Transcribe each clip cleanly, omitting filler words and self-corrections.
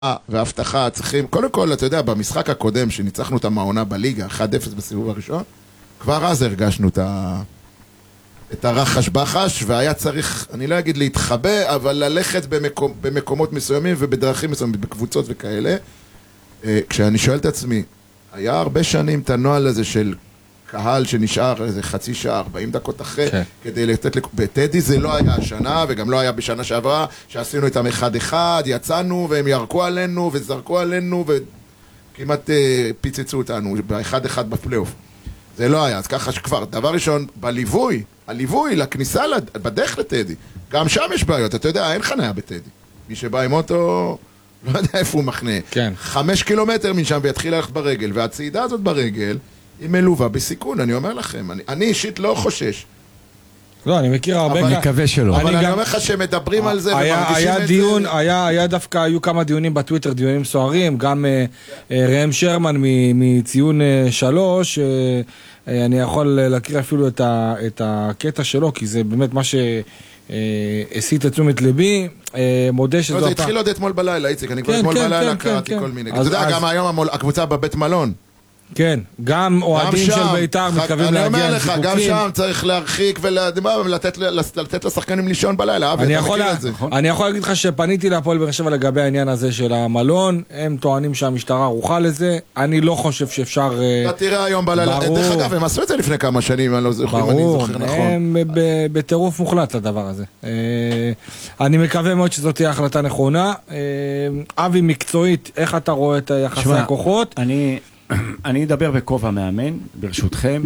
והבטחה צריכים, קודם כל, אתה יודע, במשחק הקודם שניצחנו את המעונה בליגה, 1-0 בסיבוב הראשון, כבר אז הרגשנו את הרחש בחש, והיה צריך, אני לא אגיד להתחבא, אבל ללכת במקומות מסוימים ובדרכים מסוימים, בקבוצות וכאלה. כשאני שואל את עצמי, היה הרבה שנים את הנועל הזה של קהל שנשאר איזה חצי שעה, 40 דקות אחרי, כדי לתת בטדי זה לא היה השנה, וגם לא היה בשנה שעברה, שעשינו איתם 1-1, יצאנו והם ירקו עלינו וזרקו עלינו וכמעט פיצצו אותנו ב-1-1 בפלייאוף. זה לא היה, אז ככה שכבר, דבר ראשון, הליווי לכניסה בדרך לטדי, גם שם יש בעיות, אתה יודע, אין חניה בטדי. מי שבא עם אוטו, לא יודע איפה הוא מחנה. 5 קילומטר משם ויתחיל ללכת ברגל, והצעידה הזאת ברגל, היא מלווה בסיכון, אני אומר לכם. אני אישית לא חושש. לא, אני מכיר הרבה... אני מקווה שלא. אבל אני אומר לך שמדברים על זה ומרגישים את זה. היה דווקא, היו כמה דיונים בטוויטר, דיונים סוערים, גם ראם שרמן מציון 3, אני יכול להכיר אפילו את הקטע שלו, כי זה באמת מה שהסיט את תשומת ליבי, מודה שזו... זה התחיל עוד אתמול בלילה, איציק, אני כבר אתמול בלילה קראתי כל מיני. אתה יודע, גם היום הקבוצה בבית מלון. כן, גם אוהדים של בית"ר מתכוונים להגיע אני אומר לך, גם שם צריך להרחיק ולתת לשחקנים לישון בלילה. אני יכול להגיד לך שפניתי להפועל באר שבע לגבי העניין הזה של המלון, הם טוענים שהמשטרה ערוכה לזה, אני לא חושב שאפשר... אתה תראה היום בלילה, דרך אגב, הם עשו את זה לפני כמה שנים, אני לא זוכר נכון. ברור, הם בטירוף מוחלט לדבר הזה. אני מקווה מאוד שזאת תהיה החלטה נכונה. אבי, מקצועית, איך אתה רואה את יחסי הכוחות? אני אדבר בכובע מאמן, ברשותכם,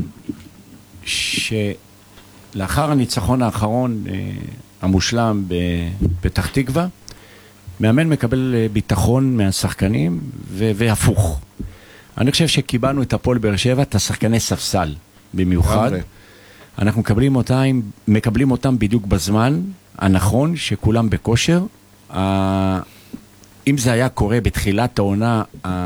שלאחר הניצחון האחרון המושלם בפתח תקווה, מאמן מקבל ביטחון מהשחקנים והפוך. אני חושב שקיבלנו את הפועל באר שבע, את השחקני ספסל במיוחד. אנחנו מקבלים אותם בדיוק בזמן הנכון, שכולם בכושר. אם זה היה קורה בתחילת העונה,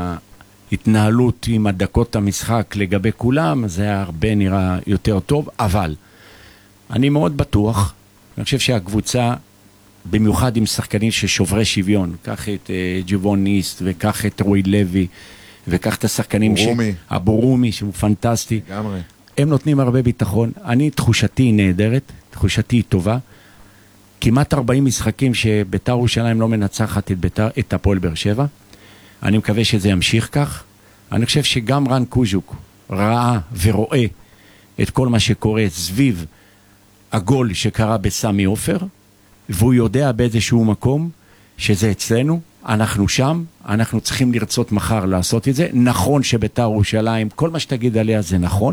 התנהלות עם הדקות המשחק לגבי כולם, זה היה הרבה נראה יותר טוב, אבל אני מאוד בטוח, אני חושב שהקבוצה, במיוחד עם שחקנים ששוברי שוויון, קח את ג'יבון ניסט, וקח את רוי לוי, וקח את השחקנים הבורומי, שהוא פנטסטי, הם נותנים הרבה ביטחון. תחושתי היא נהדרת, תחושתי היא טובה, כמעט 40 משחקים שבית"ר ירושלים לא מנצחת את הפועל באר שבע, אני מקווה שזה ימשיך כך. אני חושב שגם רן קוז'וק ראה ורואה את כל מה שקורה סביב הגול שקרה בסמי עופר, והוא יודע באיזשהו מקום שזה אצלנו, אנחנו שם, אנחנו צריכים לרצות מחר לעשות את זה. נכון שבית"ר ירושלים, כל מה שתגיד עליה זה נכון,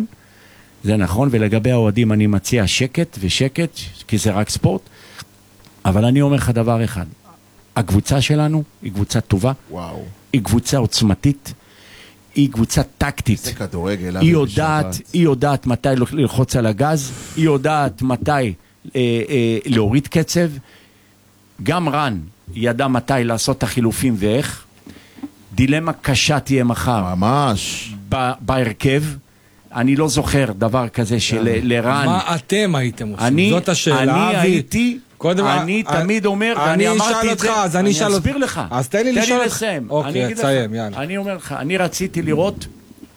ולגבי האוהדים אני מציע שקט ושקט, כי זה רק ספורט, אבל אני אומר לך דבר אחד, הקבוצה שלנו היא קבוצה טובה, היא קבוצה עוצמתית, היא קבוצה טקטית. זה כדורגל. היא יודעת מתי ללחוץ על הגז, היא יודעת מתי להוריד קצב. גם רן ידע מתי לעשות את החילופים ואיך. דילמה קשה תהיה מחר. ממש. בהרכב. אני לא זוכר דבר כזה של לרן. מה אתם הייתם עושים? זאת השאלה. אני תמיד אומר, ואני אמרתי את זה, אני אסביר לך. אז תן לי לשאול לך. אוקיי, תסיים, יאללה. אני אומר לך, אני רציתי לראות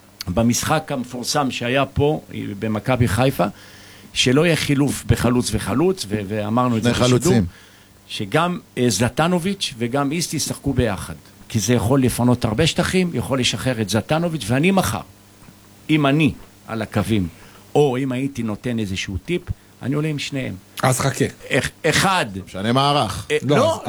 במשחק המפורסם שהיה פה, במכבי חיפה, שלא יהיה חילוף בחלוץ וחלוץ, ואמרנו את זה בשידור, שגם זלטנוביץ' וגם איסט ישחקו ביחד. כי זה יכול לפנות הרבה שטחים, יכול לשחרר את זלטנוביץ', ואני מחר, אם אני על הקווים, או אם הייתי נותן איזשהו טיפ, אני עולה עם שניהם. אז חכה. אחד. משנה מערך. לא.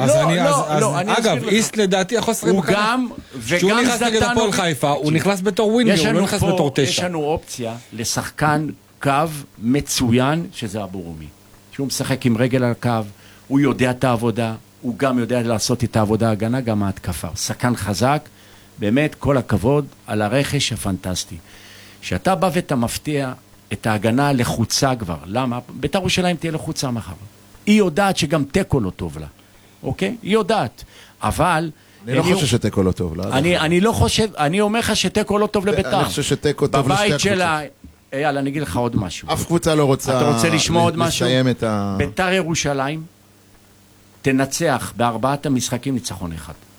אגב, איסט לדעתי יכול לשחק הוא גם, שהוא נכנס נגד הפועל חיפה, הוא נכנס בתור ווינגר, הוא לא נכנס בתור 9. יש לנו אופציה לשחקן קו מצוין, שזה אבורומי. שהוא משחק עם רגל על הקו, הוא יודע את העבודה, הוא גם יודע לעשות את העבודה ההגנה, גם ההתקפה. שחקן חזק, באמת כל הכבוד על הרכש הפנטסטי. שאתה בא ואתה מפתיע את ההגנה לחוצה כבר. למה? בית"ר ירושלים תהיה לחוצה מחר. היא יודעת שגם טקו לא טוב לה. אוקיי? היא יודעת. אבל... אני לא חושב שטקו לא טוב לה. אני לא חושב, אני אומר לך שטקו לא טוב לבית"ר. אני חושב שטקו טוב לשתי בבית שלה... יאללה, אני אגיד לך עוד משהו. אף קבוצה לא רוצה... אתה רוצה לשמוע עוד משהו? לסיים את ה... בית"ר ירושלים תנצח בארבעת המשחקים ניצחון אחד.